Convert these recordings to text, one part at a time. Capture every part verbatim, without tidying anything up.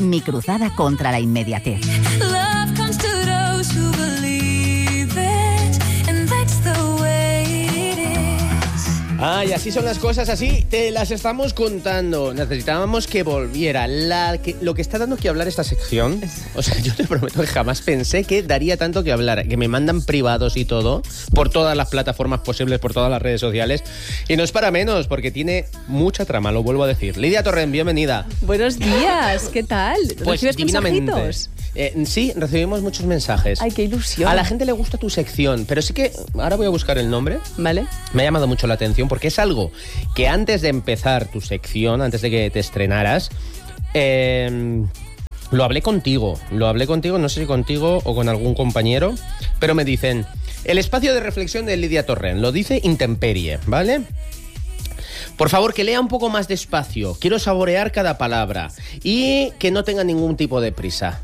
Mi cruzada contra la inmediatez. Ah, y así son las cosas, así te las estamos contando. Necesitábamos que volviera. La, que, lo que está dando que hablar esta sección, o sea, yo te prometo que jamás pensé que daría tanto que hablar, que me mandan privados y todo, por todas las plataformas posibles, por todas las redes sociales. Y no es para menos, porque tiene mucha trama, lo vuelvo a decir. Lidia Torrent, bienvenida. Buenos días, ¿qué tal? Pues ¿Recibes divinamente. mensajitos? Eh, sí, recibimos muchos mensajes. Ay, qué ilusión. A la gente le gusta tu sección, pero sí que ahora voy a buscar el nombre. Vale. Me ha llamado mucho la atención porque es algo que antes de empezar tu sección, antes de que te estrenaras, eh, lo hablé contigo. Lo hablé contigo, no sé si contigo o con algún compañero, pero me dicen, el espacio de reflexión de Lidia Torrent, lo dice Intemperie, ¿vale? Por favor, que lea un poco más despacio. Quiero saborear cada palabra y que no tenga ningún tipo de prisa.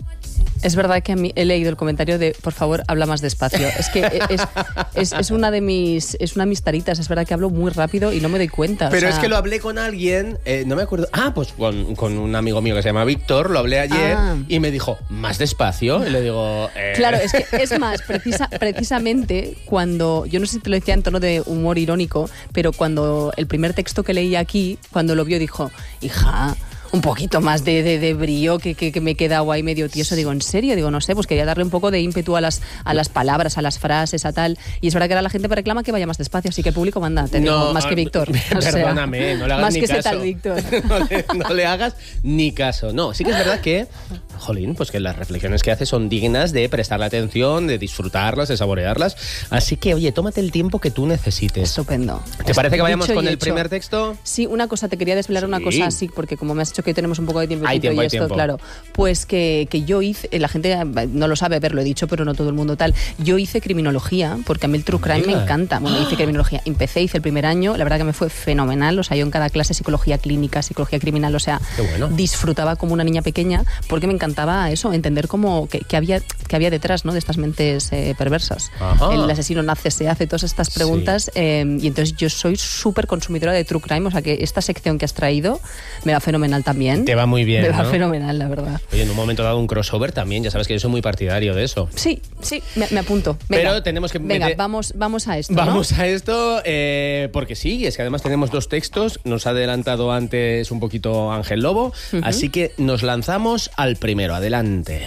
Es verdad que a mí he leído el comentario de, por favor, habla más despacio. Es que es, es, es una de mis es una de mis taritas. Es verdad que hablo muy rápido y no me doy cuenta. Pero o sea... es que lo hablé con alguien, eh, no me acuerdo. Ah, pues con, con un amigo mío que se llama Víctor, lo hablé ayer ah. y me dijo, más despacio. Y le digo... Eh... Claro, es que es más, precisa, precisamente cuando, yo no sé si te lo decía en tono de humor irónico, pero cuando el primer texto que leí aquí, cuando lo vio dijo, hija... un poquito más de, de, de brío que, que, que me he quedado ahí medio tieso. Digo, ¿en serio? Digo, no sé, pues quería darle un poco de ímpetu a las, a las palabras, a las frases, a tal. Y es verdad que ahora la gente me reclama que vaya más despacio, así que el público manda, te digo, no, más que Víctor. O sea, perdóname, no le hagas más ni que caso. ese tal Víctor. no, le, no le hagas ni caso. No, sí que es verdad que, jolín, pues que las reflexiones que hace son dignas de prestarle atención, de disfrutarlas, de saborearlas. Así que, oye, tómate el tiempo que tú necesites. Estupendo. ¿Te parece que vayamos con el hecho. primer texto? Sí, una cosa, te quería desvelar sí. una cosa así, porque como me has dicho que hoy tenemos un poco de tiempo hay tiempo, y hay esto, tiempo. Claro, pues que, que yo hice, la gente no lo sabe, ver, lo he dicho, pero no todo el mundo tal. Yo hice criminología, porque a mí el true crime Mira. me encanta. Bueno, hice criminología, empecé, hice el primer año, la verdad que me fue fenomenal, o sea, yo en cada clase psicología clínica, psicología criminal, o sea, bueno. disfrutaba como una niña pequeña, porque me encantaba eso, entender cómo, que, que, había, que había detrás, ¿no?, de estas mentes eh, perversas. Ajá. El asesino nace, se hace, todas estas preguntas, sí. eh, y entonces yo soy súper consumidora de true crime, o sea, que esta sección que has traído me va fenomenal también. Te va muy bien, Me va ¿no? fenomenal, la verdad. Oye, en un momento dado un crossover también, ya sabes que yo soy muy partidario de eso. Sí, sí, me, me apunto. Venga, pero tenemos que... Venga, meter... vamos, vamos a esto, Vamos ¿no? a esto, eh, porque sí, es que además tenemos dos textos, nos ha adelantado antes un poquito Ángel Lobo, uh-huh. así que nos lanzamos al primero, adelante.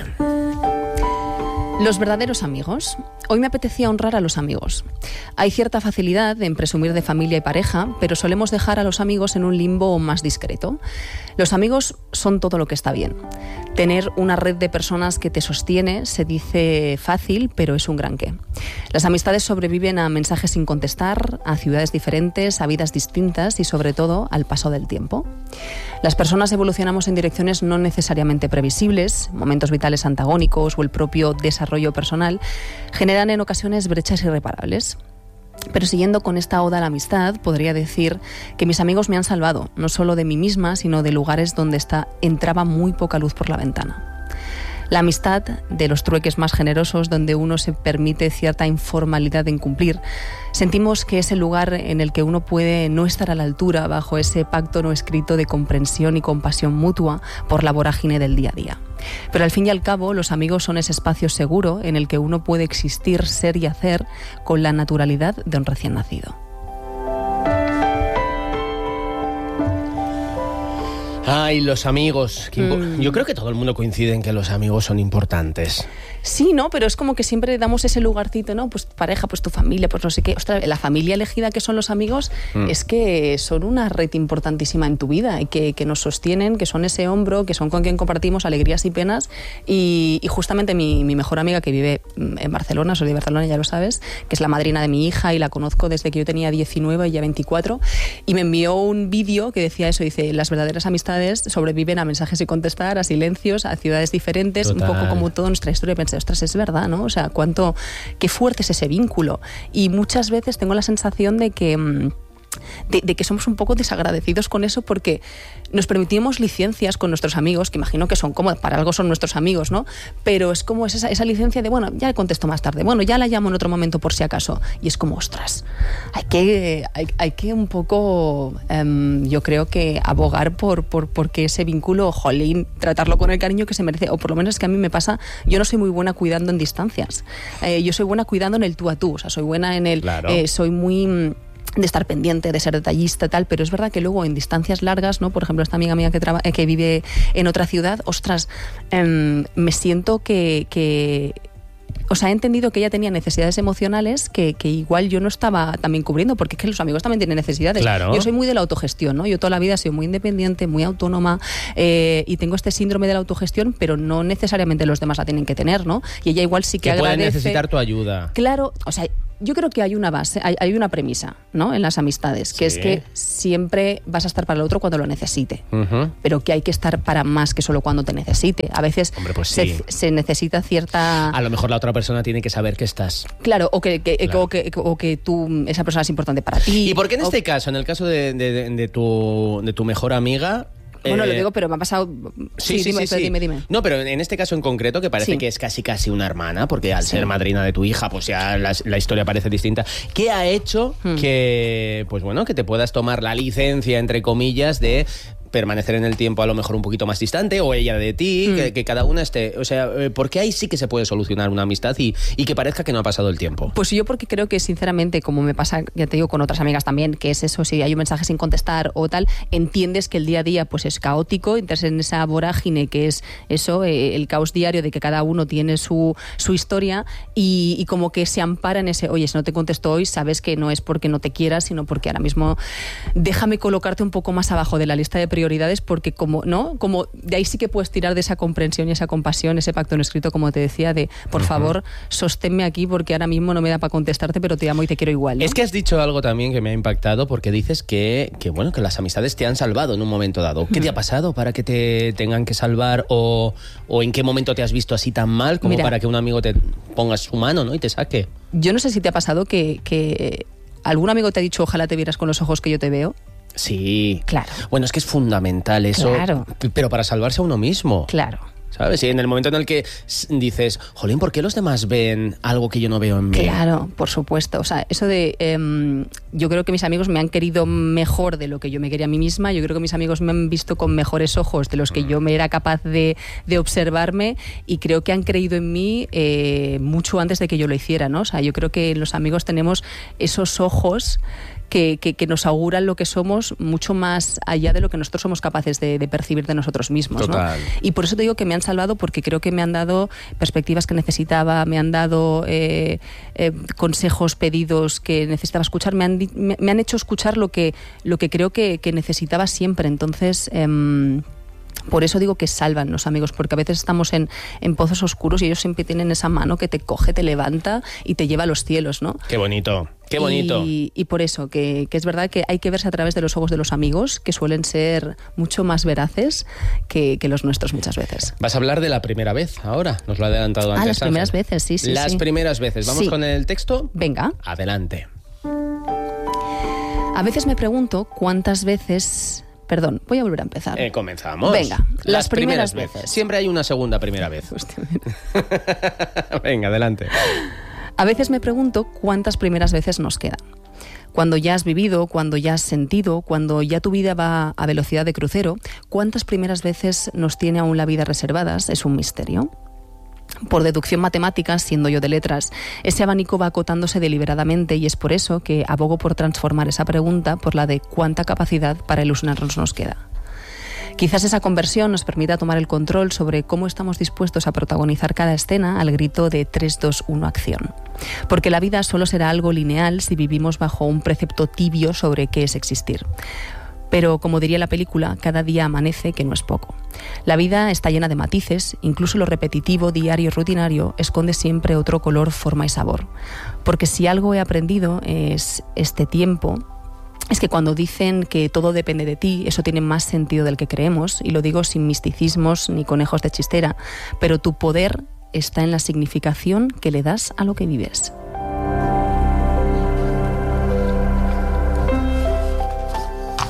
Los verdaderos amigos. Hoy me apetecía honrar a los amigos. Hay cierta facilidad en presumir de familia y pareja, pero solemos dejar a los amigos en un limbo más discreto. Los amigos son todo lo que está bien. Tener una red de personas que te sostiene se dice fácil, pero es un gran qué. Las amistades sobreviven a mensajes sin contestar, a ciudades diferentes, a vidas distintas y sobre todo al paso del tiempo. Las personas evolucionamos en direcciones no necesariamente previsibles, momentos vitales antagónicos o el propio desarrollo personal generan en ocasiones brechas irreparables. Pero siguiendo con esta oda a la amistad, podría decir que mis amigos me han salvado, no solo de mí misma, sino de lugares donde está, entraba muy poca luz por la ventana. La amistad, de los trueques más generosos, donde uno se permite cierta informalidad en cumplir, sentimos que es el lugar en el que uno puede no estar a la altura bajo ese pacto no escrito de comprensión y compasión mutua por la vorágine del día a día. Pero al fin y al cabo, los amigos son ese espacio seguro en el que uno puede existir, ser y hacer con la naturalidad de un recién nacido. Ay, los amigos. Mm. Yo creo que todo el mundo coincide en que los amigos son importantes. Sí, ¿no? Pero es como que siempre damos ese lugarcito, ¿no? Pues pareja, pues tu familia, pues no sé qué. Ostras, la familia elegida que son los amigos mm. es que son una red importantísima en tu vida y que, que nos sostienen, que son ese hombro, que son con quien compartimos alegrías y penas. Y, y justamente mi, mi mejor amiga que vive en Barcelona, soy de Barcelona, ya lo sabes, que es la madrina de mi hija y la conozco desde que yo tenía diecinueve y ya veinticuatro, y me envió un vídeo que decía eso, dice, las verdaderas amistades sobreviven a mensajes sin contestar, a silencios, a ciudades diferentes, Total. Un poco como toda nuestra historia. Y pensé, ostras, es verdad, ¿no? O sea, cuánto, qué fuerte es ese vínculo. Y muchas veces tengo la sensación de que De, de que somos un poco desagradecidos con eso porque nos permitimos licencias con nuestros amigos, que imagino que son cómodas, para algo son nuestros amigos, ¿no? Pero es como esa, esa licencia de, bueno, ya le contesto más tarde, bueno, ya la llamo en otro momento por si acaso. Y es como, ostras, hay que, hay, hay que un poco, um, yo creo que abogar por, por, por que ese vínculo, jolín, tratarlo con el cariño que se merece, o por lo menos es que a mí me pasa, yo no soy muy buena cuidando en distancias. Eh, yo soy buena cuidando en el tú a tú, o sea, soy buena en el, claro. eh, soy muy... de estar pendiente, de ser detallista, tal, pero es verdad que luego en distancias largas, ¿no? Por ejemplo, esta amiga mía que, traba, que vive en otra ciudad, ostras, eh, me siento que, que o sea, he entendido que ella tenía necesidades emocionales que, que igual yo no estaba también cubriendo, porque es que los amigos también tienen necesidades. Claro. Yo soy muy de la autogestión, ¿no? Yo toda la vida he sido muy independiente, muy autónoma, eh, y tengo este síndrome de la autogestión, pero no necesariamente los demás la tienen que tener, ¿no? Y ella igual sí que, que agradece. puede necesitar tu ayuda. Claro, o sea, yo creo que hay una base, hay, hay una premisa, ¿no? En las amistades, que Sí. es que siempre vas a estar para el otro cuando lo necesite, Uh-huh. pero que hay que estar para más que solo cuando te necesite. A veces Hombre, pues se, sí. se necesita cierta... A lo mejor la otra persona tiene que saber que estás. Claro, o que, que, Claro. O, que, o que tú, esa persona es importante para ti. ¿Y por qué en o- este caso, en el caso de, de, de tu, de tu mejor amiga... Bueno, eh, lo digo, pero me ha pasado... Sí, sí, dime, sí, sí. dime, dime. No, pero en este caso en concreto, que parece Sí. que es casi casi una hermana, porque al Sí. ser madrina de tu hija, pues ya la, la historia parece distinta. ¿Qué ha hecho Hmm. que, pues bueno, que te puedas tomar la licencia, entre comillas, de permanecer en el tiempo a lo mejor un poquito más distante, o ella de ti, Mm. que, que cada una esté... O sea, eh, porque ahí sí que se puede solucionar una amistad y, y que parezca que no ha pasado el tiempo. Pues yo porque creo que sinceramente, como me pasa, ya te digo, con otras amigas también, que es eso, si hay un mensaje sin contestar o tal, entiendes que el día a día pues es caótico, entras en esa vorágine que es eso, eh, el caos diario de que cada uno tiene su, su historia y, y como que se ampara en ese, oye, si no te contesto hoy, sabes que no es porque no te quieras, sino porque ahora mismo déjame colocarte un poco más abajo de la lista de prioridades, porque como, ¿no? Como de ahí sí que puedes tirar de esa comprensión y esa compasión, ese pacto no escrito, como te decía, de por Ujú. favor, sosténme aquí porque ahora mismo no me da para contestarte, pero te amo y te quiero igual, ¿no? Es que has dicho algo también que me ha impactado, porque dices que, que, bueno, que las amistades te han salvado en un momento dado. ¿Qué te ha pasado para que te tengan que salvar? ¿O, o en qué momento te has visto así tan mal como Mira, para que un amigo te ponga su mano, ¿no? y te saque? Yo no sé si te ha pasado que, que algún amigo te ha dicho ojalá te vieras con los ojos que yo te veo. Sí. Claro. Bueno, es que es fundamental eso, Claro. pero para salvarse a uno mismo. Claro. ¿Sabes? Y en el momento en el que s- dices, jolín, ¿por qué los demás ven algo que yo no veo en mí? Claro, por supuesto. O sea, eso de... em, yo creo que mis amigos me han querido mejor de lo que yo me quería a mí misma. Yo creo que mis amigos me han visto con mejores ojos de los que yo me era capaz de, de observarme, y creo que han creído en mí eh, mucho antes de que yo lo hiciera, ¿no? O sea, yo creo que los amigos tenemos esos ojos que, que, que nos auguran lo que somos mucho más allá de lo que nosotros somos capaces de, de percibir de nosotros mismos, ¿no? Total. Y por eso te digo que me han salvado, porque creo que me han dado perspectivas que necesitaba, me han dado eh, eh, consejos, pedidos que necesitaba escuchar, me han, di- me, me han hecho escuchar lo que, lo que creo que, que necesitaba siempre. Entonces... em, por eso digo que salvan los amigos, porque a veces estamos en, en pozos oscuros y ellos siempre tienen esa mano que te coge, te levanta y te lleva a los cielos, ¿no? Qué bonito, qué bonito. Y, y por eso, que, que es verdad que hay que verse a través de los ojos de los amigos, que suelen ser mucho más veraces que, que los nuestros muchas veces. Vas a hablar de la primera vez ahora, nos lo ha adelantado antes. Ah, las primeras Ángel. veces, sí, sí. Las sí. primeras veces. ¿Vamos Sí. con el texto? Venga. Adelante. A veces me pregunto cuántas veces... Perdón, voy a volver a empezar. Eh, comenzamos. Venga, las primeras veces. Siempre hay una segunda primera vez. Hostia, mira. Venga, adelante. A veces me pregunto cuántas primeras veces nos quedan. Cuando ya has vivido, cuando ya has sentido, cuando ya tu vida va a velocidad de crucero, ¿cuántas primeras veces nos tiene aún la vida reservadas? Es un misterio. Por deducción matemática, siendo yo de letras, ese abanico va acotándose deliberadamente, y es por eso que abogo por transformar esa pregunta por la de cuánta capacidad para ilusionarnos nos queda. Quizás esa conversión nos permita tomar el control sobre cómo estamos dispuestos a protagonizar cada escena al grito de tres, dos, uno, acción. Porque la vida solo será algo lineal si vivimos bajo un precepto tibio sobre qué es existir. Pero, como diría la película, cada día amanece, que no es poco. La vida está llena de matices, incluso lo repetitivo, diario, rutinario, esconde siempre otro color, forma y sabor. Porque si algo he aprendido es este tiempo, es que cuando dicen que todo depende de ti, eso tiene más sentido del que creemos, y lo digo sin misticismos ni conejos de chistera, pero tu poder está en la significación que le das a lo que vives.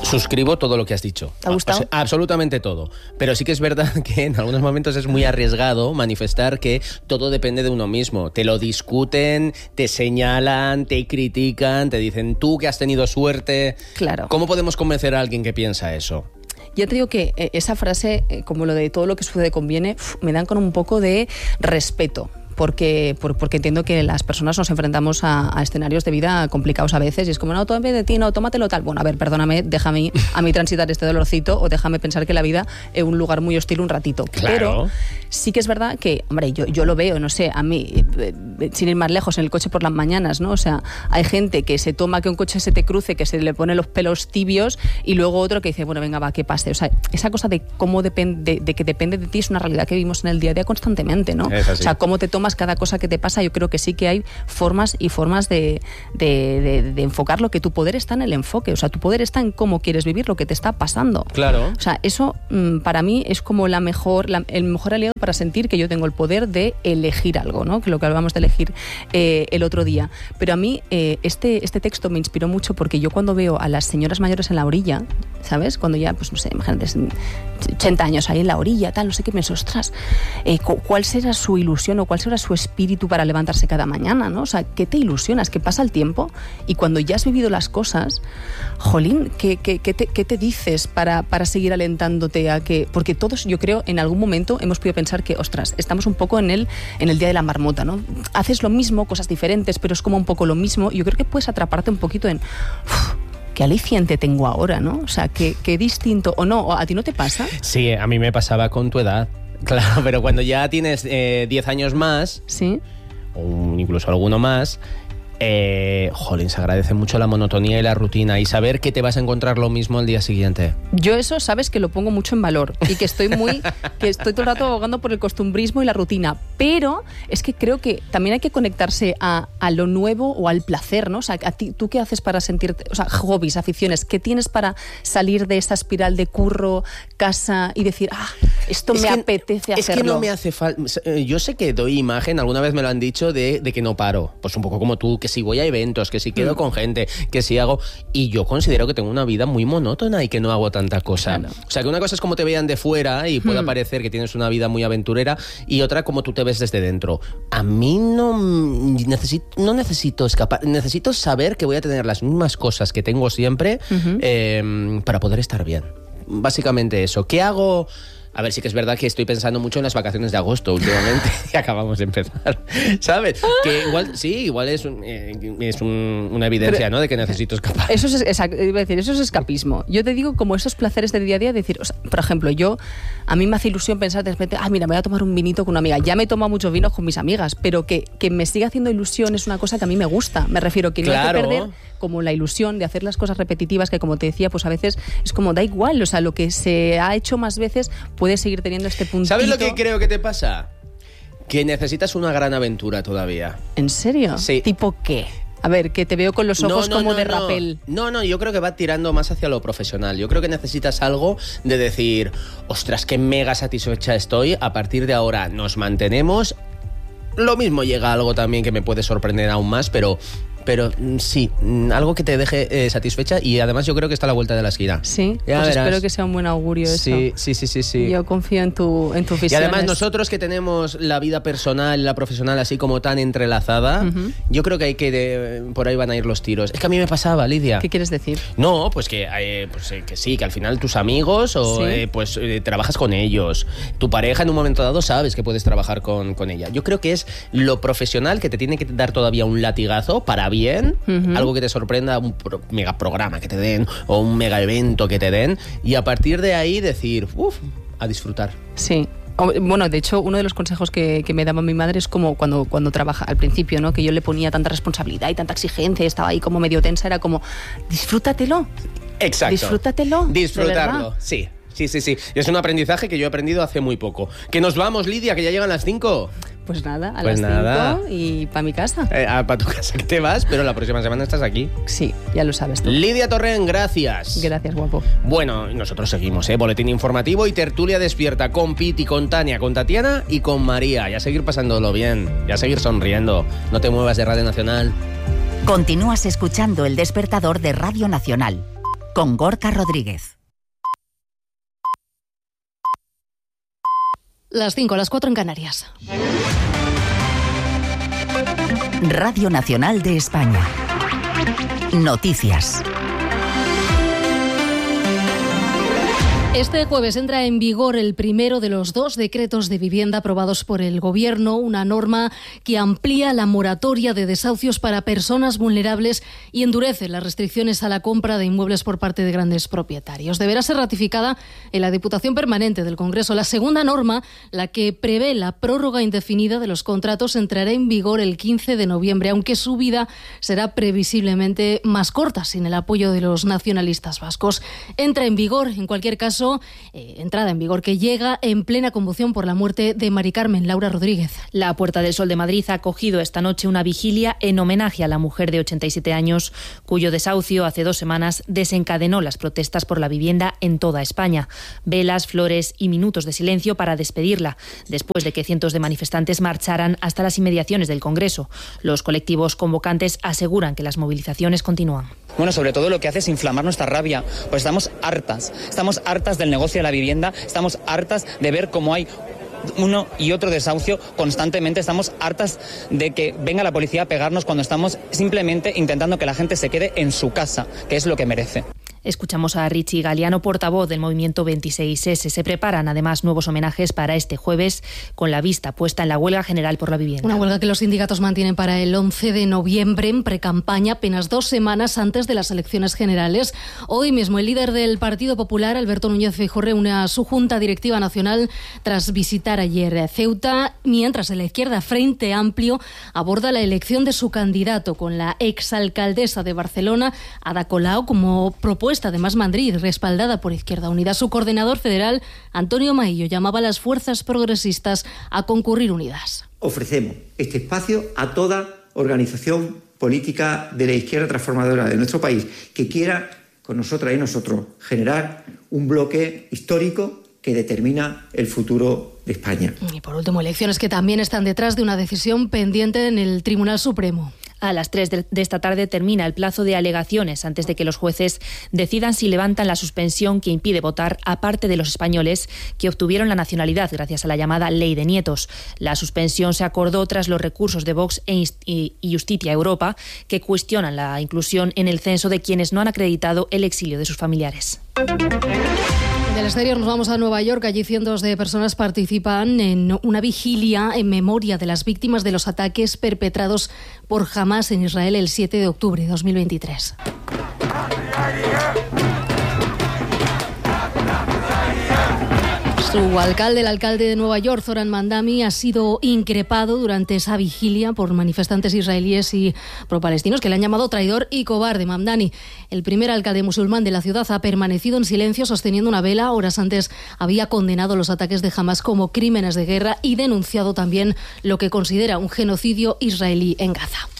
Suscribo todo lo que has dicho. ¿Te ha gustado? O sea, absolutamente todo. Pero sí que es verdad que en algunos momentos es muy arriesgado manifestar que todo depende de uno mismo. Te lo discuten, te señalan, te critican, te dicen tú que has tenido suerte. Claro. ¿Cómo podemos convencer a alguien que piensa eso? Ya te digo que eh, esa frase, eh, como lo de todo lo que sucede conviene, uf, me dan con un poco de respeto. Porque, por, porque entiendo que las personas nos enfrentamos a, a escenarios de vida complicados a veces y es como, no, tome de ti, no, tómatelo tal. Bueno, a ver, perdóname, déjame a mí transitar este dolorcito o déjame pensar que la vida es un lugar muy hostil un ratito. Claro. Pero sí que es verdad que, hombre, yo, yo lo veo, no sé, a mí, eh, sin ir más lejos, en el coche por las mañanas, ¿no? O sea, hay gente que se toma que un coche se te cruce, que se le pone los pelos tibios y luego otro que dice, bueno, venga, va, que pase. O sea, esa cosa de cómo depende, de, de que depende de ti es una realidad que vivimos en el día a día constantemente, ¿no? Es así. O sea, cómo te tomas cada cosa que te pasa, yo creo que sí que hay formas y formas de, de, de, de enfocarlo, que tu poder está en el enfoque, o sea, tu poder está en cómo quieres vivir lo que te está pasando. Claro. O sea, eso mmm, para mí es como la mejor, la, el mejor aliado para sentir que yo tengo el poder de elegir algo, ¿no? Que lo que hablábamos de elegir eh, el otro día. Pero a mí eh, este, este texto me inspiró mucho porque yo cuando veo a las señoras mayores en la orilla, ¿sabes? Cuando ya, pues no sé, imagínate, ochenta años ahí en la orilla, tal, no sé qué, pienso, ostras, eh, ¿cuál será su ilusión o cuál será su espíritu para levantarse cada mañana, ¿no? O sea, ¿qué te ilusionas? Que pasa el tiempo y cuando ya has vivido las cosas, jolín, ¿qué, qué, qué, te, qué te dices para, para seguir alentándote a que...? Porque todos, yo creo, en algún momento hemos podido pensar que, ostras, estamos un poco en el, en el día de la marmota, ¿no? Haces lo mismo, cosas diferentes, pero es como un poco lo mismo. Y yo creo que puedes atraparte un poquito en... Uf, qué aliciente tengo ahora, ¿no? O sea, qué, qué distinto... ¿O no? ¿A ti no te pasa? Sí, a mí me pasaba con tu edad. Claro, pero cuando ya tienes eh, diez años más... Sí. O incluso alguno más... Eh, jolín, se agradece mucho la monotonía y la rutina y saber que te vas a encontrar lo mismo al día siguiente. Yo eso, sabes, que lo pongo mucho en valor y que estoy muy, que estoy todo el rato abogando por el costumbrismo y la rutina, pero es que creo que también hay que conectarse a, a lo nuevo o al placer, ¿no? O sea, a ti, ¿tú qué haces para sentirte, o sea, hobbies, aficiones, qué tienes para salir de esa espiral de curro, casa y decir, ah, esto es me que, apetece hacerlo? Es que no me hace falta, yo sé que doy imagen, alguna vez me lo han dicho, de, de que no paro, pues un poco como tú, que si voy a eventos, que si quedo mm. con gente, que si hago... Y yo considero que tengo una vida muy monótona y que no hago tanta cosa. Claro. O sea, que una cosa es como te vean de fuera y pueda mm. parecer que tienes una vida muy aventurera y otra como tú te ves desde dentro. A mí no necesito, no necesito escapar, necesito saber que voy a tener las mismas cosas que tengo siempre uh-huh. eh, para poder estar bien. Básicamente eso. ¿Qué hago...? A ver, sí que es verdad que estoy pensando mucho en las vacaciones de agosto últimamente, y acabamos de empezar, ¿sabes? Que igual, sí, igual es, un, eh, es un, una evidencia, pero, ¿no?, de que necesito escapar. Eso es, exacto, iba a decir, eso es escapismo. Yo te digo como esos placeres de día a día, decir, o sea, por ejemplo, yo, a mí me hace ilusión pensar de repente, ah, mira, me voy a tomar un vinito con una amiga. Ya me he tomado muchos vinos con mis amigas, pero que, que me siga haciendo ilusión es una cosa que a mí me gusta. Me refiero que no claro. hay que perder como la ilusión de hacer las cosas repetitivas, que como te decía, pues a veces es como, da igual, o sea, lo que se ha hecho más veces puede seguir teniendo este puntito. ¿Sabes lo que creo que te pasa? Que necesitas una gran aventura todavía. ¿En serio? Sí. ¿Tipo qué? A ver, que te veo con los ojos no, no, como no, de no. rapel. No, no, yo creo que va tirando más hacia lo profesional. Yo creo que necesitas algo de decir, ostras, qué mega satisfecha estoy, a partir de ahora nos mantenemos. Lo mismo llega algo también que me puede sorprender aún más, pero... Pero sí, algo que te deje eh, satisfecha y además yo creo que está a la vuelta de la esquina. Sí, ya pues verás. Espero que sea un buen augurio eso. Sí, sí, sí, sí, sí. Yo confío en tu, en tu visión. Y además nosotros que tenemos la vida personal y la profesional así como tan entrelazada, uh-huh. yo creo que hay que de, por ahí van a ir los tiros. Es que a mí me pasaba, Lidia. ¿Qué quieres decir? No, pues que, eh, pues, eh, que sí, que al final tus amigos o ¿sí? eh, pues eh, trabajas con ellos. Tu pareja en un momento dado sabes que puedes trabajar con, con ella. Yo creo que es lo profesional que te tiene que dar todavía un latigazo para bien. Uh-huh. Algo que te sorprenda, un pro, mega programa que te den o un mega evento que te den y a partir de ahí decir, uff, a disfrutar. Sí. Bueno, de hecho, uno de los consejos que, que me daba mi madre es como cuando, cuando trabaja al principio, ¿no? Que yo le ponía tanta responsabilidad y tanta exigencia y estaba ahí como medio tensa, era como, disfrútatelo. Exacto. Disfrútatelo. Disfrutarlo, sí. Sí, sí, sí. Es un aprendizaje que yo he aprendido hace muy poco. Que nos vamos, Lidia, que ya llegan las cinco. Pues nada, a pues las nada. cinco y para mi casa. Eh, para tu casa que te vas, pero la próxima semana estás aquí. Sí, ya lo sabes tú. Lidia Torrent, gracias. Gracias, guapo. Bueno, nosotros seguimos, ¿eh? Boletín informativo y tertulia despierta con Piti, con Tania, con Tatiana y con María. Y a seguir pasándolo bien, y a seguir sonriendo. No te muevas de Radio Nacional. Continúas escuchando El Despertador de Radio Nacional, con Gorka Rodríguez. Las cinco, las cuatro en Canarias. Radio Nacional de España. Noticias. Este jueves entra en vigor el primero de los dos decretos de vivienda aprobados por el Gobierno, una norma que amplía la moratoria de desahucios para personas vulnerables y endurece las restricciones a la compra de inmuebles por parte de grandes propietarios. Deberá ser ratificada en la Diputación Permanente del Congreso. La segunda norma, la que prevé la prórroga indefinida de los contratos, entrará en vigor el quince de noviembre, aunque su vida será previsiblemente más corta, sin el apoyo de los nacionalistas vascos. Entra en vigor, en cualquier caso, Eh, entrada en vigor que llega en plena conmoción por la muerte de Mari Carmen. Laura Rodríguez. La Puerta del Sol de Madrid ha acogido esta noche una vigilia en homenaje a la mujer de ochenta y siete años, cuyo desahucio hace dos semanas desencadenó las protestas por la vivienda en toda España. Velas, flores y minutos de silencio para despedirla, después de que cientos de manifestantes marcharan hasta las inmediaciones del Congreso. Los colectivos convocantes aseguran que las movilizaciones continúan. Bueno, sobre todo lo que hace es inflamar nuestra rabia, pues estamos hartas, estamos hartas del negocio de la vivienda, estamos hartas de ver cómo hay uno y otro desahucio constantemente, estamos hartas de que venga la policía a pegarnos cuando estamos simplemente intentando que la gente se quede en su casa, que es lo que merece. Escuchamos a Richie Galeano, portavoz del movimiento veintiséis ese. Se preparan además nuevos homenajes para este jueves, con la vista puesta en la huelga general por la vivienda. Una huelga que los sindicatos mantienen para el once de noviembre, en precampaña, apenas dos semanas antes de las elecciones generales. Hoy mismo el líder del Partido Popular, Alberto Núñez Feijóo, reúne a su Junta Directiva Nacional tras visitar ayer Ceuta, mientras en la izquierda Frente Amplio aborda la elección de su candidato, con la exalcaldesa de Barcelona, Ada Colau, como propuesta de Más Madrid, respaldada por Izquierda Unida. Su coordinador federal, Antonio Maillo, llamaba a las fuerzas progresistas a concurrir unidas. Ofrecemos este espacio a toda organización política de la izquierda transformadora de nuestro país que quiera, con nosotras y nosotros, generar un bloque histórico que determina el futuro de España. Y por último, elecciones que también están detrás de una decisión pendiente en el Tribunal Supremo. A las tres de esta tarde termina el plazo de alegaciones antes de que los jueces decidan si levantan la suspensión que impide votar a parte de los españoles que obtuvieron la nacionalidad gracias a la llamada Ley de Nietos. La suspensión se acordó tras los recursos de Vox y Justicia Europa, que cuestionan la inclusión en el censo de quienes no han acreditado el exilio de sus familiares. Del exterior nos vamos a Nueva York. Allí cientos de personas participan en una vigilia en memoria de las víctimas de los ataques perpetrados por Hamás en Israel el siete de octubre de dos mil veintitrés. Su alcalde, el alcalde de Nueva York, Zoran Mandami, ha sido increpado durante esa vigilia por manifestantes israelíes y pro-palestinos que le han llamado traidor y cobarde. Mamdani, el primer alcalde musulmán de la ciudad, ha permanecido en silencio sosteniendo una vela. Horas antes había condenado los ataques de Hamás como crímenes de guerra y denunciado también lo que considera un genocidio israelí en Gaza.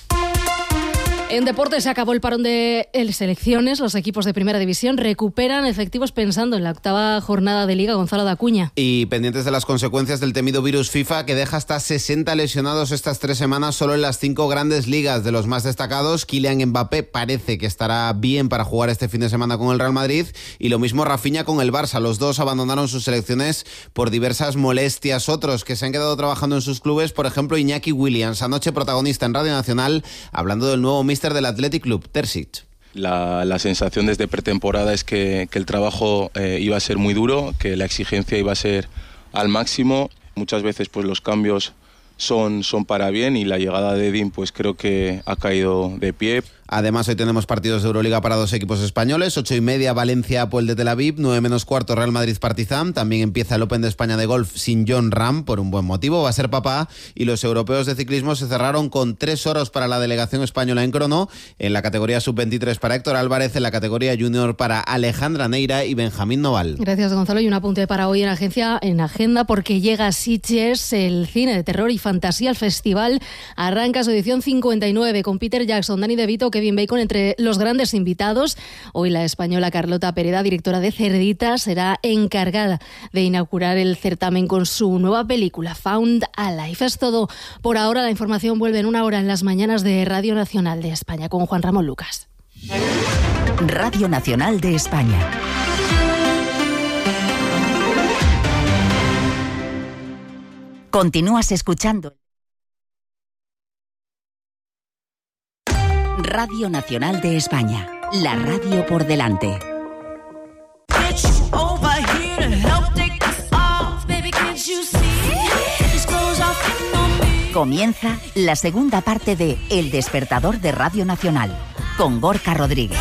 En deporte se acabó el parón de selecciones. Los equipos de Primera División recuperan efectivos pensando en la octava jornada de Liga. Gonzalo de Acuña. Y pendientes de las consecuencias del temido virus FIFA, que deja hasta sesenta lesionados estas tres semanas solo en las cinco grandes ligas. De los más destacados, Kylian Mbappé parece que estará bien para jugar este fin de semana con el Real Madrid, y lo mismo Rafinha con el Barça. Los dos abandonaron sus selecciones por diversas molestias. Otros que se han quedado trabajando en sus clubes, por ejemplo Iñaki Williams, anoche protagonista en Radio Nacional, hablando del nuevo míster del Athletic Club, Terzic. La, la sensación desde pretemporada es que, que el trabajo eh, iba a ser muy duro, que la exigencia iba a ser al máximo. Muchas veces pues los cambios son, son para bien, y la llegada de Edin pues creo que ha caído de pie. Además, hoy tenemos partidos de Euroliga para dos equipos españoles. Ocho y media, Valencia, Apoel de Tel Aviv. Nueve menos cuarto, Real Madrid-Partizan. También empieza el Open de España de golf sin Jon Rahm, por un buen motivo. Va a ser papá. Y los europeos de ciclismo se cerraron con tres oros para la delegación española en crono. En la categoría sub veintitrés para Héctor Álvarez. En la categoría junior para Alejandra Neira y Benjamín Noval. Gracias, Gonzalo. Y un apunte para hoy en agencia, en agenda, porque llega a Sitges el cine de terror y fantasía. El festival arranca su edición cincuenta y nueve con Peter Jackson, Danny DeVito, Kevin Bacon entre los grandes invitados. Hoy la española Carlota Pereda, directora de Cerdita, será encargada de inaugurar el certamen con su nueva película Found Alive. Es todo por ahora. La información vuelve en una hora en las mañanas de Radio Nacional de España con Juan Ramón Lucas. Radio Nacional de España. Continúas escuchando Radio Nacional de España, la radio por delante. Comienza la segunda parte de El Despertador de Radio Nacional, con Gorka Rodríguez.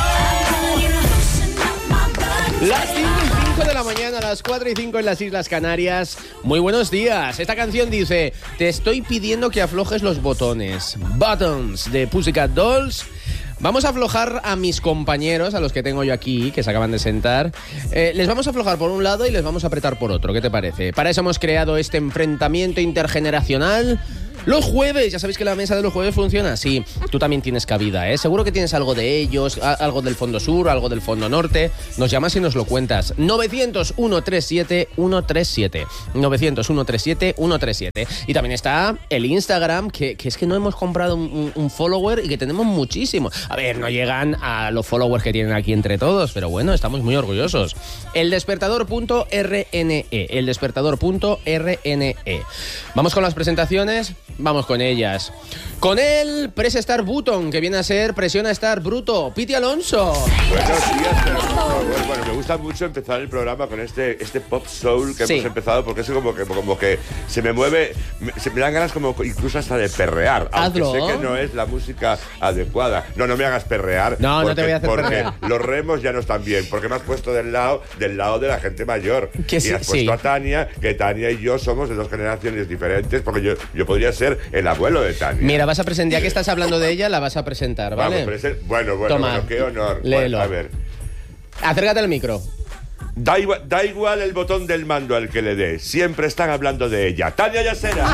Las cinco y cinco de la mañana, las cuatro y cinco en las Islas Canarias. Muy buenos días. Esta canción dice: te estoy pidiendo que aflojes los botones. Buttons, de Pussycat Dolls. Vamos a aflojar a mis compañeros, a los que tengo yo aquí, que se acaban de sentar. Eh, les vamos a aflojar por un lado y les vamos a apretar por otro. ¿Qué te parece? Para eso hemos creado este enfrentamiento intergeneracional. Los jueves, ya sabéis que la mesa de los jueves funciona así. Tú también tienes cabida, ¿eh? Seguro que tienes algo de ellos, a- algo del fondo sur, algo del fondo norte. Nos llamas y nos lo cuentas. novecientos, ciento treinta y siete, ciento treinta y siete. novecientos, ciento treinta y siete, ciento treinta y siete. Y también está el Instagram, que, que es que no hemos comprado un, un follower y que tenemos muchísimo. A ver, no llegan a los followers que tienen aquí entre todos, pero bueno, estamos muy orgullosos. eldespertador.rne, eldespertador.rne. Vamos con las presentaciones. Vamos con ellas. Con el Press Start Button, que viene a ser Presiona Start Bruto. Piti Alonso. Buenos días, pero, por favor. Bueno, me gusta mucho empezar el programa con este, este pop soul que Sí. hemos empezado, porque es como que, como que se me mueve, me, se me dan ganas como incluso hasta de perrear, aunque Hazlo. sé que no es la música adecuada. No, no me hagas perrear. No, porque, no te voy a hacer porque perrear. los remos ya no están bien, porque me has puesto del lado, del lado de la gente mayor. Que y sí, has puesto sí. a Tania, que Tania y yo somos de dos generaciones diferentes, porque yo, yo podría ser el abuelo de Tania. Mira, vas a presentar, ya que estás hablando de ella, la vas a presentar, ¿vale? Vamos, pero ese- bueno, bueno, Toma, bueno, qué honor. léelo. Bueno, a ver. Acércate al micro. Da igual, da igual el botón del mando al que le dé. Siempre están hablando de ella. Tania Yasera.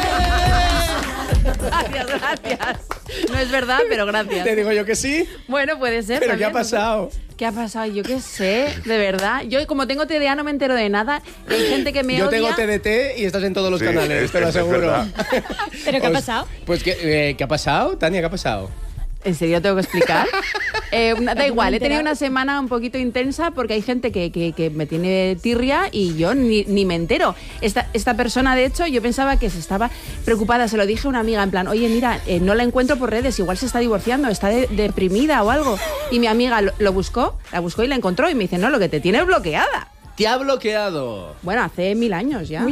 Gracias, gracias. No es verdad, pero gracias. Te digo yo que sí. Bueno, puede ser. ¿Pero qué ha también, no sé. pasado? ¿Qué ha pasado? Yo qué sé, de verdad. Yo, como tengo T D A, no me entero de nada. Hay gente que me Yo odia. tengo T D T y estás en todos los Sí, canales, es- te lo es aseguro. verdad. ¿Pero qué ha Os- pasado? Pues, ¿qué, eh, ¿qué ha pasado? Tania, ¿qué ha pasado? ¿En serio tengo que explicar? Eh, una- da igual, he tenido enterado. una semana un poquito intensa porque hay gente que, que- que me tiene tirria y yo ni, ni me entero. Esta, esta persona, de hecho, yo pensaba que se estaba preocupada. Se lo dije a una amiga en plan, oye, mira, eh, no la encuentro por redes, igual se está divorciando, está de- deprimida o algo. Y mi amiga lo, lo buscó, la buscó y la encontró y me dice, no, lo que te tiene es bloqueada. Te ha bloqueado. Bueno, hace mil años ya.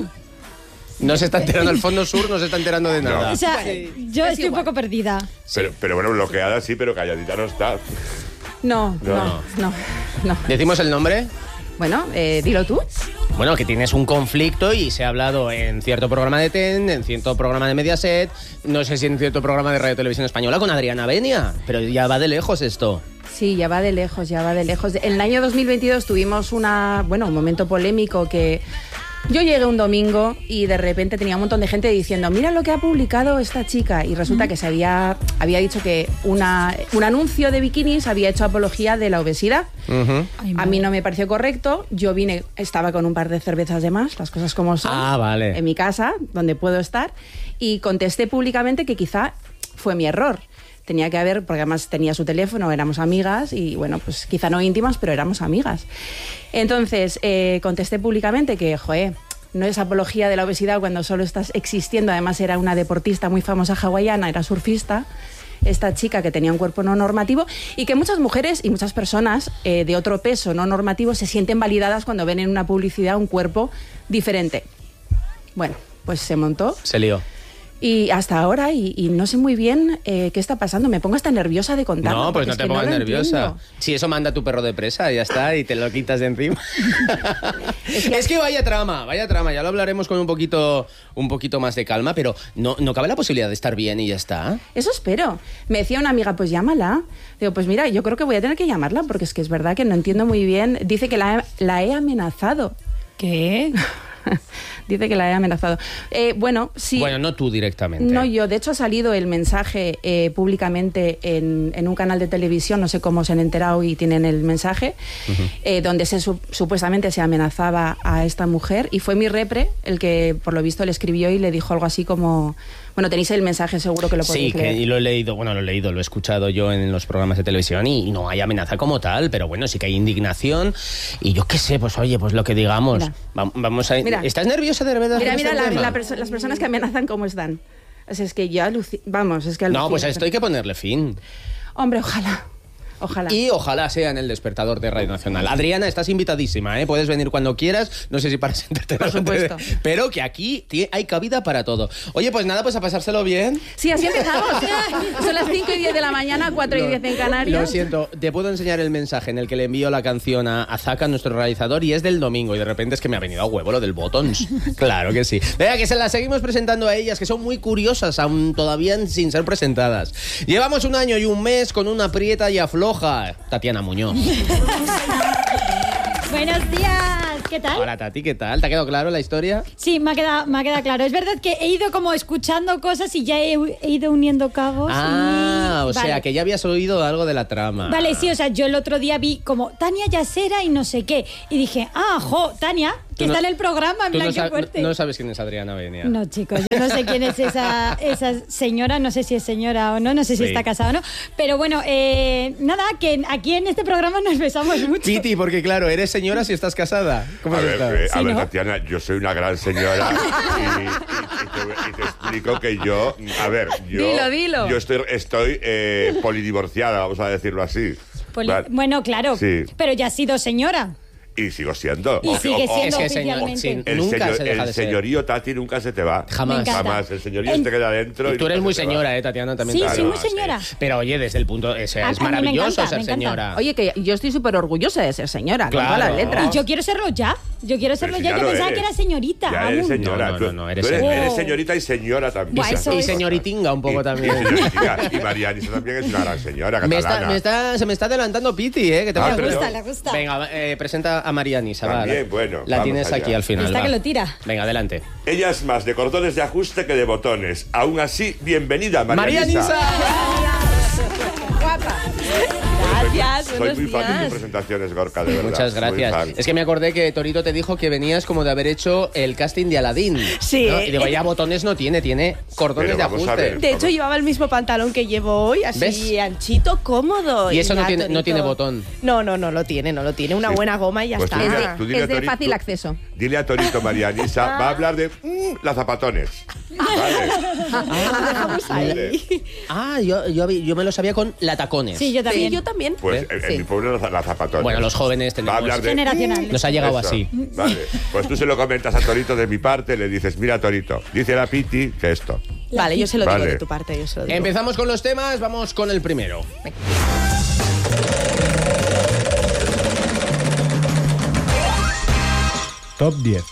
No se está enterando el fondo sur, no se está enterando de nada. O sea, yo es estoy igual. un poco perdida. Pero, pero bueno, bloqueada sí, pero calladita no está. No, No. no, no, no. ¿Decimos el nombre? Bueno, eh, dilo tú. Bueno, que tienes un conflicto y se ha hablado en cierto programa de TEN, en cierto programa de Mediaset, no sé si en cierto programa de Radio Televisión Española con Adriana Benia, pero ya va de lejos esto. Sí, ya va de lejos, ya va de lejos. En el año dos mil veintidós tuvimos una, bueno, un momento polémico que yo llegué un domingo y de repente tenía un montón de gente diciendo, mira lo que ha publicado esta chica. Y resulta que se había, había dicho que una, un anuncio de bikinis había hecho apología de la obesidad. Ujú. Ay, A mí no me pareció correcto. Yo vine, estaba con un par de cervezas de más, las cosas como son. Ah, vale. En mi casa, donde puedo estar. Y contesté públicamente que quizá fue mi error. Tenía que haber, porque además tenía su teléfono, éramos amigas y bueno, pues quizá no íntimas, pero éramos amigas. Entonces, eh, contesté públicamente que, joder, no es apología de la obesidad cuando solo estás existiendo. Además, era una deportista muy famosa hawaiana, era surfista. Esta chica que tenía un cuerpo no normativo y que muchas mujeres y muchas personas eh, de otro peso no normativo se sienten validadas cuando ven en una publicidad un cuerpo diferente. Bueno, pues se montó. Se lió. Y hasta ahora, y, y no sé muy bien eh, qué está pasando. Me pongo hasta nerviosa de contarlo. No, pues porque no es te que pongas lo nerviosa. entiendo. Si eso manda tu perro de presa, ya está, y te lo quitas de encima. Es es, que- que... vaya trama, vaya trama, ya lo hablaremos con un poquito, un poquito más de calma, pero no, no cabe la posibilidad de estar bien y ya está. Eso espero. Me decía una amiga, pues llámala. Digo, pues mira, yo creo que voy a tener que llamarla porque es que es verdad que no entiendo muy bien. Dice que la, he- la he amenazado. ¿Qué? Dice que la he amenazado. Eh, bueno, sí. Bueno, no tú directamente. No yo. De hecho, ha salido el mensaje eh, públicamente en, en un canal de televisión, no sé cómo se han enterado y tienen el mensaje, uh-huh. eh, donde se su, supuestamente se amenazaba a esta mujer, y fue mi repre el que, por lo visto, le escribió y le dijo algo así como... Bueno, tenéis el mensaje, seguro que lo podéis sí, leer. Sí, y lo he leído, bueno, lo he leído, lo he escuchado yo en los programas de televisión y, y no hay amenaza como tal, pero bueno, sí que hay indignación y yo qué sé, pues oye, pues lo que digamos. Va, vamos a... Mira, ¿Estás nerviosa de verdad? Mira, mira, la, la perso- las personas que amenazan, ¿cómo están? O sea, es que yo alucino... Vamos, es que alucino. No, pues a esto hay que ponerle fin. Hombre, ojalá. Ojalá. Y ojalá sea en el Despertador de Radio Nacional. Adriana, estás invitadísima, ¿eh? Puedes venir cuando quieras, no sé si para sentarte. Por supuesto. De... Pero que aquí hay cabida para todo. Oye, pues nada, pues a pasárselo bien. Sí, así empezamos. Son las cinco y diez de la mañana, cuatro y diez en Canarias. Lo siento, te puedo enseñar el mensaje en el que le envío la canción a, a Zaka, nuestro realizador, y es del domingo, y de repente es que me ha venido a huevo lo del Buttons. Claro que sí. Venga, que se las seguimos presentando a ellas, que son muy curiosas, aún todavía sin ser presentadas. Llevamos un año y un mes con una aprieta y afloja. Tatiana Muñoz. Buenos días, ¿qué tal? Hola Tati, ¿qué tal? ¿Te ha quedado claro la historia? Sí, me ha quedado, me ha quedado claro. Es verdad que he ido como escuchando cosas y ya he, he ido uniendo cabos. Ah, y... o vale. sea, que ya habías oído algo de la trama. Vale, sí, o sea, yo el otro día vi como Tania Yasera y no sé qué. Y dije, ah, jo, Tania, que no, está en el programa, en tú plan, no, qué sab- fuerte. No sabes quién es Adriana Benia. No, chicos, yo no sé quién es esa, esa señora, no sé si es señora o no, no sé si Sí. está casada o no. Pero bueno, eh, nada, que aquí en este programa nos besamos mucho. Piti, porque claro, eres señora si estás casada. ¿Cómo a has ver, estado? eh, a Sí, ver ¿no? Tatiana, yo soy una gran señora y, y- y te, y te explico que yo, a ver, yo, Dilo, dilo. yo estoy, estoy eh, polidivorciada, vamos a decirlo así. Poli- Vale. Bueno, claro, Sí. pero ya has sido señora. Y sigo siendo. Y sigue siendo es que señor- oficialmente. sí, el, nunca señor- se deja el de ser. señorío, Tati, nunca se te va. Jamás. Me encanta. Jamás. El señorío En- te queda dentro. Y tú eres nunca muy se te va. señora, ¿eh, Tatiana? También Sí, te soy digo. muy señora. Pero oye, desde el punto... O sea, A- es a mí me maravilloso encanta, ser me encanta. señora. Oye, que yo estoy súper orgullosa de ser señora, Claro. con todas las letras. Y yo quiero serlo ya. Yo quiero serlo Pero si ya. ya Yo lo pensaba eres. que era señorita. Ya aún. eres señora. No, no, Tú- no, no, eres tú eres, señora. eres señorita y señora también. Buah, eso Y es. señoritinga un poco Y- también. Y, señoritinga. Y Marianisa también es una gran señora Me catalana. está, me está, se me está adelantando Piti, ¿eh? Que te Ah, voy a- pero- Le gusta, le gusta. Venga, eh, presenta a Marianisa. va, También, la- bueno, La vamos tienes allá. aquí al final. Está va. que lo tira. Venga, adelante. Ella es más de cordones de ajuste que de botones. Aún así, bienvenida, Marianisa. Guapa. Soy- Gracias, Soy buenos muy fan de tus días. presentaciones, Gorka, de verdad. Muchas Muy gracias. fan. Es que me acordé que Torito te dijo que venías como de haber hecho el casting de Aladdin. Sí. ¿no? Y digo, ya botones no tiene, tiene cordones Pero de vamos a ajuste. ver. De hecho, llevaba el mismo pantalón que llevo hoy, así ¿Ves? anchito, cómodo. Y eso no ya, tiene- no Torito. tiene botón. No, no, no lo tiene, no lo tiene. Una Sí. buena goma y ya Pues tú está. dile- Es de- tú dile es a de Torito- fácil tú- acceso. Dile a Torito, Marianisa, va a hablar de mm, las zapatones. Vale. Vale. Ah, yo, yo, vi- yo me lo sabía con la tacones. Sí, yo también. Sí, yo también. Pues en, en Sí. mi pueblo las, las zapatones. Bueno, los jóvenes Va a tenemos... hablar de... Generacional. Nos ha llegado Eso, así. Vale. Pues tú se lo comentas a Torito de mi parte, le dices, mira, Torito, dice la Piti que esto. Vale, yo se lo digo Vale. de tu parte, yo se lo digo. Empezamos con los temas, vamos con el primero. Top diez.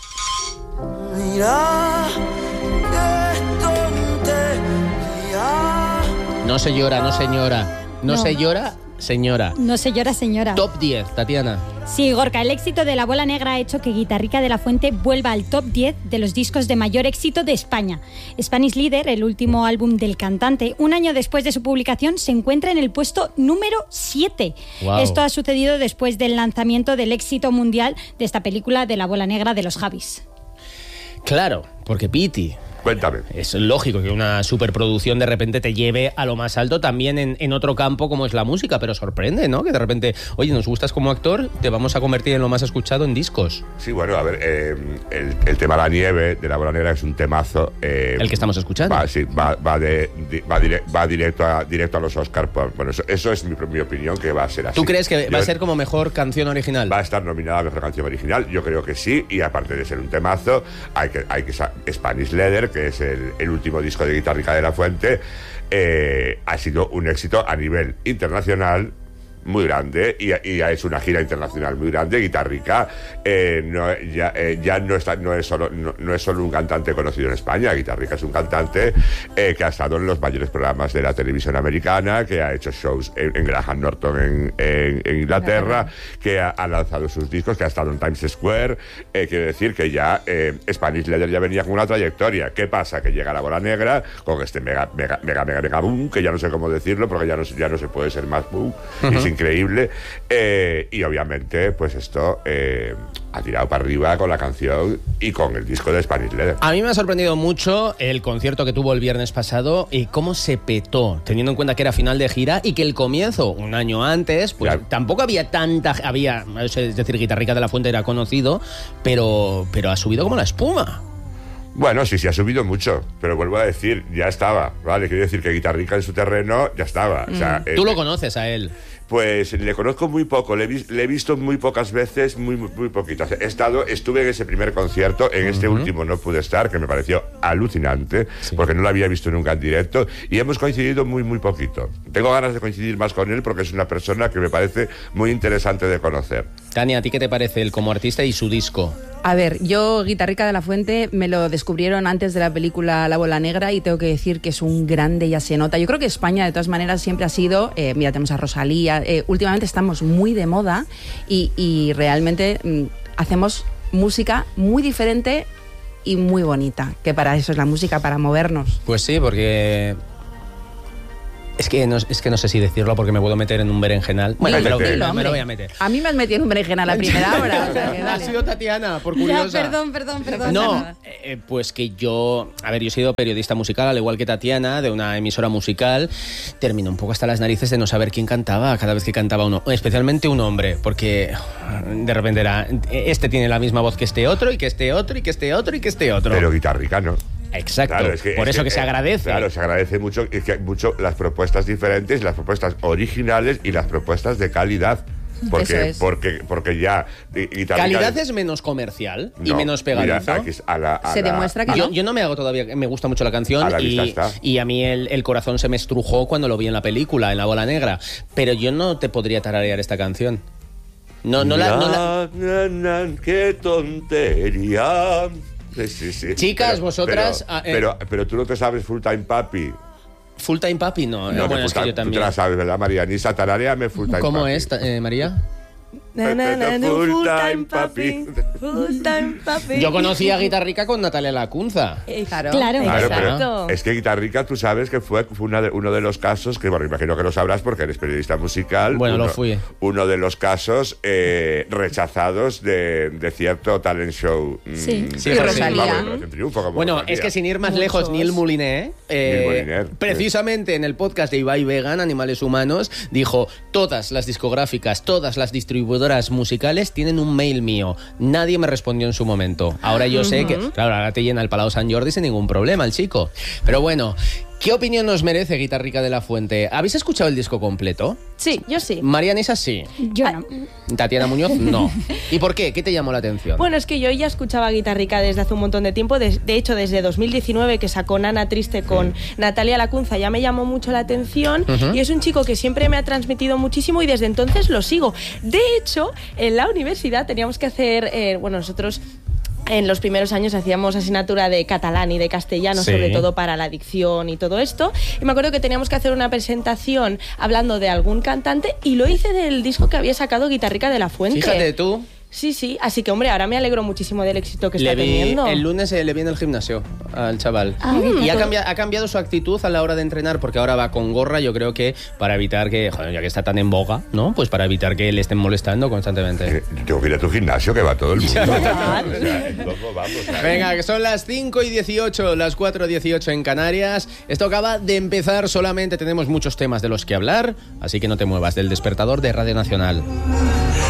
No se llora, no señora. No, No. se llora, señora. No se llora, señora. Top diez, Tatiana. Sí, Gorka, el éxito de La Bola Negra ha hecho que Guitarrica de la Fuente vuelva al top diez de los discos de mayor éxito de España. Spanish Leader, el último álbum del cantante, un año después de su publicación, se encuentra en el puesto número siete. Wow. Esto ha sucedido después del lanzamiento del éxito mundial de esta película de La Bola Negra de los Javis. Claro, porque Piti... Cuéntame. Es lógico que una superproducción de repente te lleve a lo más alto también en, en otro campo como es la música, pero sorprende, ¿no? Que de repente, oye, nos gustas como actor, te vamos a convertir en lo más escuchado en discos. Sí, bueno, a ver, eh, el, el tema La Nieve de La Bola Negra es un temazo. eh, El que estamos escuchando. Va, sí, va, va, de, de- va, dire- va directo, a, directo a los Oscars. Bueno, eso, eso es mi, mi opinión, que va a ser así. ¿Tú crees que Yo- va a ser como mejor canción original? Va a estar nominada a Mejor Canción Original, yo creo que sí, y aparte de ser un temazo, hay que, hay que sa- Spanish Leather, que es el, el último disco de Guitarrica de la Fuente, eh, ha sido un éxito a nivel internacional, muy grande y, y ha hecho una gira internacional muy grande. Guitarrica eh, no, ya, eh, ya no, está, no, es solo, no, no es solo un cantante conocido en España. Guitarrica es un cantante eh, que ha estado en los mayores programas de la televisión americana, que ha hecho shows en, en Graham Norton en, en, en Inglaterra, que ha, ha lanzado sus discos, que ha estado en Times Square. Eh, quiere decir que ya eh, Spanish Leather ya venía con una trayectoria. ¿Qué pasa? Que llega la Bola Negra con este mega, mega, mega, mega, mega boom, que ya no sé cómo decirlo, porque ya no, ya no se puede ser más boom. Uh-huh. Es increíble. Eh, y obviamente, pues esto eh, ha tirado para arriba con la canción y con el disco de Spanish Leather. A mí me ha sorprendido mucho el concierto que tuvo el viernes pasado y cómo se petó, teniendo en cuenta que era final de gira y que el comienzo, un año antes, pues claro, tampoco había tanta... había, es decir, Guitarrica de la Fuente era conocido, pero, pero ha subido como la espuma. Bueno, sí, sí, ha subido mucho, pero vuelvo a decir, ya estaba, ¿vale? Quiero decir que Guitarrica en su terreno ya estaba. Mm. O sea, ¿Tú eh, lo conoces a él? Pues le conozco muy poco, le, vi, le he visto muy pocas veces, muy, muy, muy poquitas. He estado, estuve en ese primer concierto, en este uh-huh. último no pude estar, que me pareció alucinante, sí, porque no lo había visto nunca en directo, y hemos coincidido muy, muy poquito. Tengo ganas de coincidir más con él porque es una persona que me parece muy interesante de conocer. Tania, ¿a ti qué te parece él como artista y su disco? A ver, yo Guitarrica de la Fuente me lo descubrieron antes de la película La Bola Negra y tengo que decir que es un grande, ya se nota. Yo creo que España de todas maneras siempre ha sido, eh, mira, tenemos a Rosalía, eh, últimamente estamos muy de moda y, y realmente mm, hacemos música muy diferente y muy bonita, que para eso es la música, para movernos. Pues sí, porque... Es que, no, es que no sé si decirlo porque me puedo meter en un berenjenal. Bueno, dilo, me, lo, dilo, me, me lo voy a meter. A mí me has metido en un berenjenal a la primera hora. O sea, que ha sido Tatiana, por curiosa. Ya, perdón, perdón, perdón. No, eh, pues que yo... A ver, yo he sido periodista musical, al igual que Tatiana, de una emisora musical. Termino un poco hasta las narices de no saber quién cantaba cada vez que cantaba uno. Especialmente un hombre, porque de repente era... Este tiene la misma voz que este otro, y que este otro, y que este otro, y que este otro. Pero Guitarrica, ¿no? Exacto, claro, es que, por es eso que, que se agradece. Claro, se agradece mucho, es que mucho las propuestas diferentes, las propuestas originales y las propuestas de calidad. Porque, es. porque, porque ya... Guitarrica, calidad es menos comercial no, y menos pegadizo. Mira, a la, a se la, demuestra que yo, no. Yo no me hago todavía... Me gusta mucho la canción a la y, y a mí el, el corazón se me estrujó cuando lo vi en la película, en La Bola Negra. Pero yo no te podría tararear esta canción. No, no la... No la... Na, na, na, ¡qué tontería! Sí, sí, sí. Chicas, pero, vosotras... Pero, eh, pero, pero tú no te sabes Full Time Papi. Full Time Papi, no. no bueno, es time, que yo también. Tú te la sabes, ¿verdad, María? Nisa, tararéame Full Time ¿Cómo Papi. es, eh, María? Na, na, na, na, full, full time, time papi. Full time papi. Yo conocí a Guitarrica con Natalia Lacunza. Eh, claro, claro, claro, exacto. Es que Guitarrica, tú sabes que fue, fue una de, uno de los casos, que bueno, imagino que lo sabrás porque eres periodista musical. Bueno, uno, lo fui. Uno de los casos eh, rechazados de, de cierto talent show. Sí, mmm, sí, de Rosalía. Vamos, triunfo, como bueno, Rosalía. Es que sin ir más Muchos. lejos, Neil Moliner, eh, Neil Moliner, precisamente sí. En el podcast de Ibai Vegan, Animales Humanos, dijo: todas las discográficas, todas las distribuidoras musicales tienen un mail mío. Nadie me respondió en su momento. Ahora yo uh-huh. sé que, claro, ahora te llena el Palau Sant Jordi sin ningún problema el chico. Pero bueno, ¿qué opinión nos merece Guitarrica de la Fuente? ¿Habéis escuchado el disco completo? Sí, yo sí. María Nisa sí. Yo no. Tatiana Muñoz no. ¿Y por qué? ¿Qué te llamó la atención? Bueno, es que yo ya escuchaba Guitarrica desde hace un montón de tiempo. De, de hecho, desde dos mil diecinueve, que sacó Nana Triste con uh-huh. Natalia Lacunza, ya me llamó mucho la atención. Uh-huh. Y es un chico que siempre me ha transmitido muchísimo y desde entonces lo sigo. De hecho, en la universidad teníamos que hacer... Eh, bueno, nosotros... En los primeros años hacíamos asignatura de catalán y de castellano, sí. Sobre todo para la dicción y todo esto. Y me acuerdo que teníamos que hacer una presentación hablando de algún cantante y lo hice del disco que había sacado Guitarrica de la Fuente. Fíjate tú. Sí, sí, así que hombre, ahora me alegro muchísimo del éxito que le está vi, teniendo. El lunes eh, le vi en el gimnasio al chaval. Ah, y ha cambiado, ha cambiado su actitud a la hora de entrenar, porque ahora va con gorra, yo creo que para evitar que, joder, ya que está tan en boga, ¿no? Pues para evitar que le estén molestando constantemente. Eh, tengo que ir a tu gimnasio, que va todo el mundo. Ya, o sea, ¿cómo vamos? A ver. Venga, que son las cinco y dieciocho, las cuatro y dieciocho en Canarias. Esto acaba de empezar, solamente tenemos muchos temas de los que hablar, así que no te muevas del despertador de Radio Nacional.